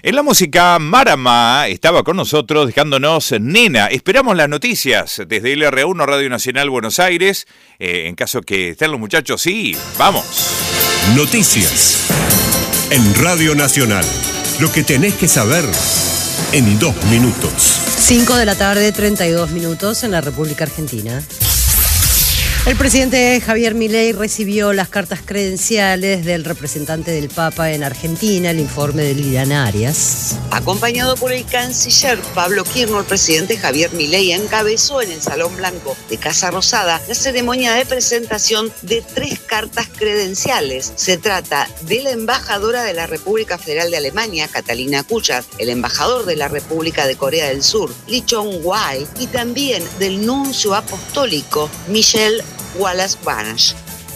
En la música, Marama estaba con nosotros dejándonos Nena. Esperamos las noticias desde LR1 Radio Nacional Buenos Aires. En caso que estén los muchachos, sí, vamos. Noticias en Radio Nacional. Lo que tenés que saber en 2 minutos. 5 de la tarde, 32 minutos en la República Argentina. El presidente Javier Milei recibió las cartas credenciales del representante del Papa en Argentina, el informe de Liliana Arias. Acompañado por el canciller Pablo Quirno, el presidente Javier Milei encabezó en el Salón Blanco de Casa Rosada la ceremonia de presentación de 3 cartas credenciales. Se trata de la embajadora de la República Federal de Alemania, Catalina Kuchar, el embajador de la República de Corea del Sur, Lee Chong-wai, y también del nuncio apostólico, Michel Wallace-Banach.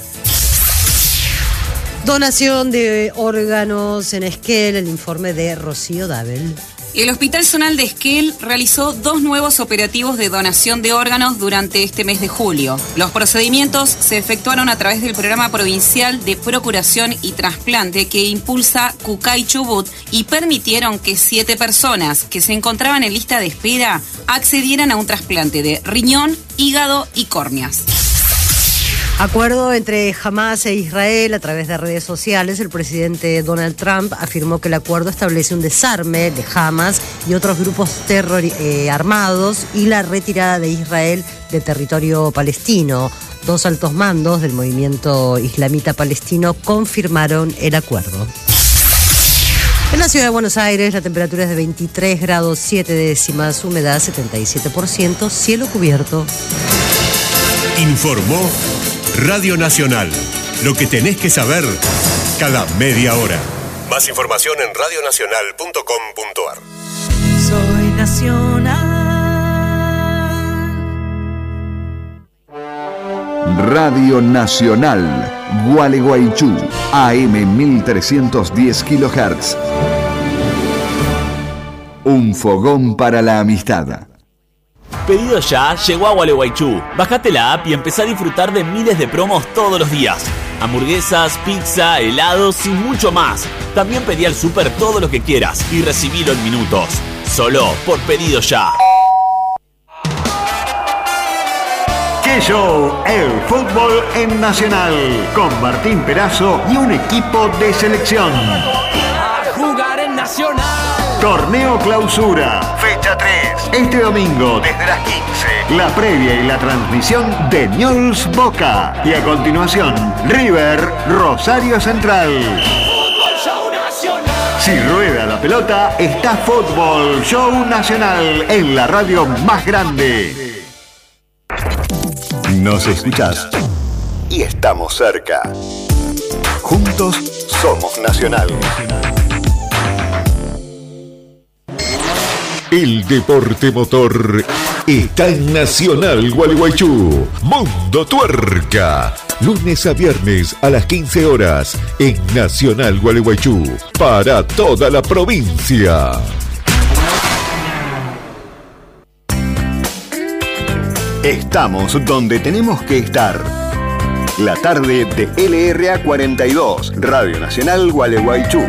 Donación de órganos en Esquel, el informe de Rocío Dabel. El Hospital Zonal de Esquel realizó 2 nuevos operativos de donación de órganos durante este mes de julio. Los procedimientos se efectuaron a través del Programa Provincial de Procuración y Trasplante que impulsa Cucay Chubut y permitieron que 7 personas que se encontraban en lista de espera accedieran a un trasplante de riñón, hígado y córneas. Acuerdo entre Hamás e Israel a través de redes sociales. El presidente Donald Trump afirmó que el acuerdo establece un desarme de Hamás y otros grupos armados y la retirada de Israel de territorio palestino. 2 altos mandos del movimiento islamita palestino confirmaron el acuerdo. En la ciudad de Buenos Aires la temperatura es de 23 grados 7 décimas, humedad 77%, cielo cubierto. Informó Radio Nacional. Lo que tenés que saber cada media hora. Más información en radionacional.com.ar. Soy nacional. Radio Nacional, Gualeguaychú, AM 1310 kHz. Un fogón para la amistad. Pedido Ya llegó a Gualeguaychú. Bajate la app y empezá a disfrutar de miles de promos todos los días. Hamburguesas, pizza, helados y mucho más. También pedí al súper todo lo que quieras y recibilo en minutos. Solo por Pedido Ya. ¡Qué show! El fútbol en Nacional. Con Martín Perazo y un equipo de selección. A jugar en Nacional. Torneo Clausura, fecha 3, este domingo desde las 15. La previa y la transmisión de Newell's Boca. Y a continuación, River Rosario Central. Fútbol Show Nacional. Si rueda la pelota, está Fútbol Show Nacional en la radio más grande. Nos escuchás y estamos cerca. Juntos somos Nacional. El deporte motor está en Nacional Gualeguaychú. Mundo Tuerca. Lunes a viernes a las 15 horas en Nacional Gualeguaychú. Para toda la provincia. Estamos donde tenemos que estar. La tarde de LRA 42, Radio Nacional Gualeguaychú.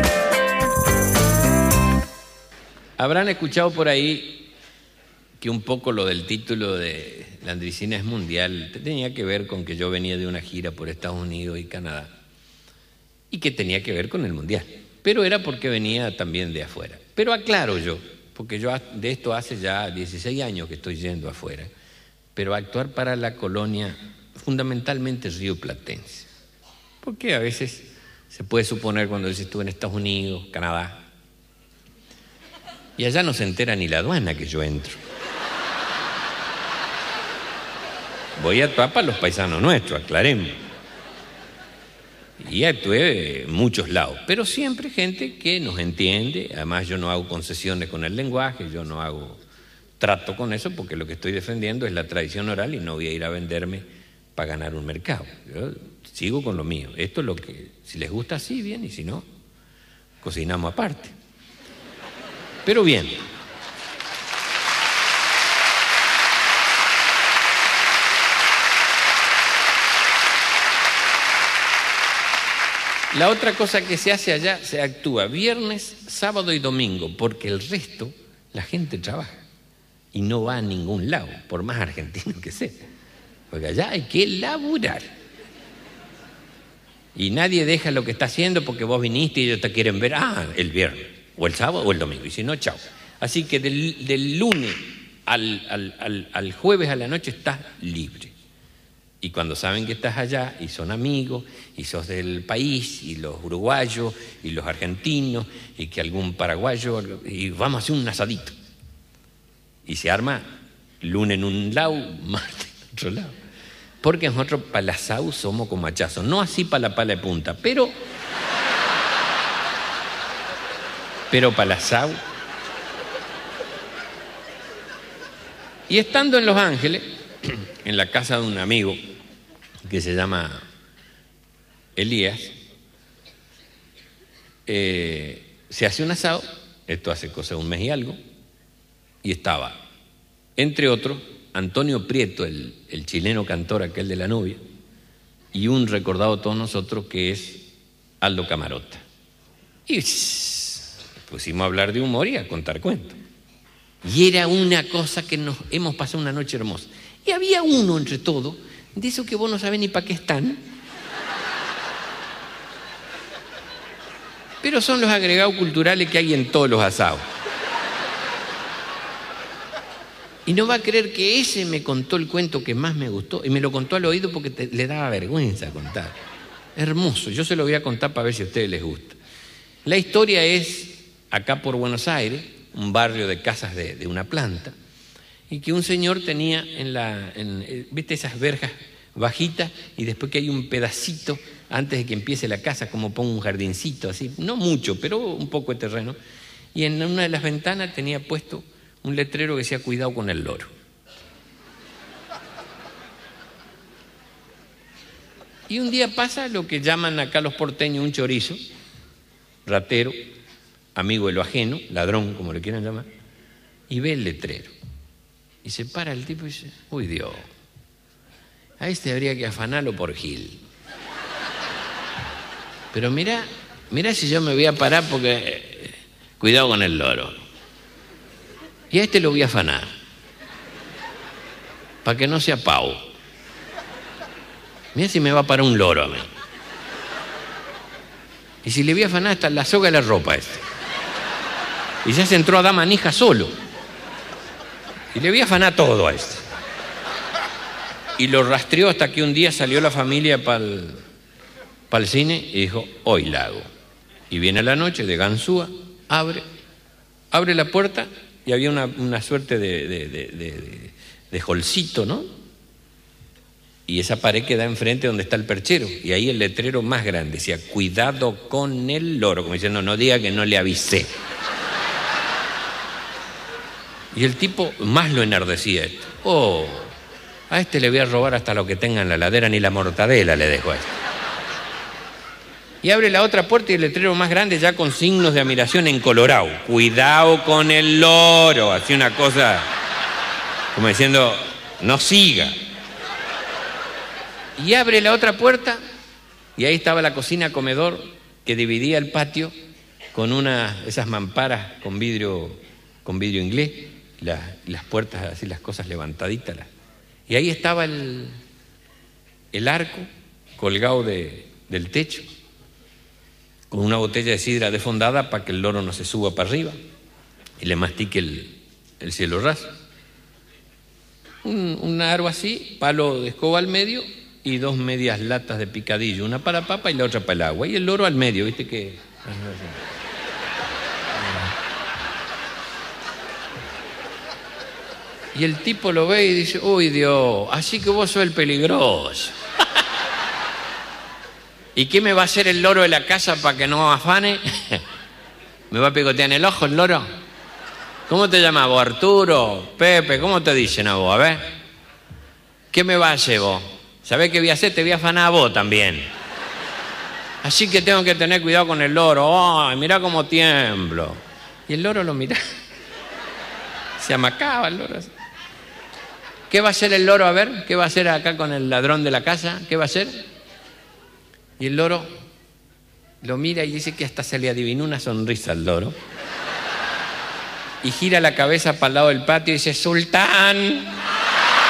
Habrán escuchado por ahí que un poco lo del título de La Andricina es Mundial tenía que ver con que yo venía de una gira por Estados Unidos y Canadá y que tenía que ver con el Mundial, pero era porque venía también de afuera. Pero aclaro yo, porque yo de esto hace ya 16 años que estoy yendo afuera, pero actuar para la colonia fundamentalmente rioplatense, porque a veces se puede suponer cuando dices tú en Estados Unidos, Canadá, y allá no se entera ni la aduana que yo entro. Voy a actuar para los paisanos nuestros, aclaremos. Y actué en muchos lados, pero siempre gente que nos entiende. Además yo no hago concesiones con el lenguaje, yo no hago trato con eso, porque lo que estoy defendiendo es la tradición oral y no voy a ir a venderme para ganar un mercado. Yo sigo con lo mío. Esto es lo que, si les gusta así, bien, y si no, cocinamos aparte. Pero bien. La otra cosa que se hace allá, se actúa viernes, sábado y domingo, porque el resto la gente trabaja y no va a ningún lado, por más argentino que sea. Porque allá hay que laburar. Y nadie deja lo que está haciendo porque vos viniste y ellos te quieren ver, el viernes, o el sábado o el domingo, y si no, chao. Así que del lunes al jueves a la noche estás libre. Y cuando saben que estás allá y son amigos y sos del país y los uruguayos y los argentinos y que algún paraguayo y vamos a hacer un asadito. Y se arma lunes en un lado, martes en otro lado. Porque nosotros para el asado somos como hachazos. No así para la pala de punta, pero para el asado. Y estando en Los Ángeles, en la casa de un amigo que se llama Elías, se hace un asado, esto hace cosa de un mes y algo, y estaba, entre otros, Antonio Prieto, el chileno cantor aquel de La Novia, y un recordado todos nosotros que es Aldo Camarota. Y pusimos a hablar de humor y a contar cuentos. Y era una cosa que nos hemos pasado una noche hermosa. Y había uno entre todos, de esos que vos no sabés ni para qué están, pero son los agregados culturales que hay en todos los asados. Y no va a creer que ese me contó el cuento que más me gustó, y me lo contó al oído porque le daba vergüenza contar. Hermoso, yo se lo voy a contar para ver si a ustedes les gusta. La historia es acá por Buenos Aires, un barrio de casas de una planta, y que un señor tenía ¿viste esas verjas bajitas? Y después que hay un pedacito antes de que empiece la casa, como pongo un jardincito así, no mucho, pero un poco de terreno, y en una de las ventanas tenía puesto un letrero que decía cuidado con el loro. Y un día pasa lo que llaman acá los porteños un chorizo, ratero, amigo de lo ajeno, ladrón, como le quieran llamar, y ve el letrero. Y se para el tipo y dice, uy Dios, a este habría que afanarlo por Gil. Pero mirá si yo me voy a parar porque cuidado con el loro. Y a este lo voy a afanar, para que no sea pavo. Mirá si me va a parar un loro a mí. Y si le voy a afanar hasta la soga de la ropa a este. Y ya se entró a dar manija solo. Y le voy a afanar todo a este. Y lo rastreó hasta que un día salió la familia para el cine y dijo, hoy la hago. Y viene a la noche de ganzúa, abre la puerta y había una suerte de holcito, ¿no? Y esa pared queda enfrente donde está el perchero. Y ahí el letrero más grande decía, cuidado con el loro. Como diciendo, no diga que no le avisé. Y el tipo más lo enardecía esto. Oh, a este le voy a robar hasta lo que tenga en la heladera, ni la mortadela le dejo a este. Y abre la otra puerta y el letrero más grande ya con signos de admiración en colorado. Cuidado con el loro. Así una cosa como diciendo, no siga. Y abre la otra puerta y ahí estaba la cocina comedor que dividía el patio con esas mamparas con vidrio inglés, las puertas así, las cosas levantaditas. Y ahí estaba el arco colgado del techo, con una botella de sidra defondada para que el loro no se suba para arriba y le mastique el cielo raso. Un aro así, palo de escoba al medio y 2 medias latas de picadillo, una para papa y la otra para el agua. Y el loro al medio, ¿viste que? Y el tipo lo ve y dice, uy Dios, así que vos sos el peligroso. ¿Y qué me va a hacer el loro de la casa para que no afane? ¿Me va a picotear en el ojo el loro? ¿Cómo te llamas vos, Arturo? Pepe, ¿cómo te dicen a vos? A ver. ¿Qué me va a hacer vos? ¿Sabés qué voy a hacer? Te voy a afanar a vos también. Así que tengo que tener cuidado con el loro. ¡Ay, mirá cómo tiemblo! Y el loro lo mira. Se amacaba el loro. ¿Qué va a hacer el loro? A ver, ¿qué va a hacer acá con el ladrón de la casa? ¿Qué va a hacer? Y el loro lo mira y dice que hasta se le adivinó una sonrisa al loro. Y gira la cabeza para el lado del patio y dice: ¡Sultán!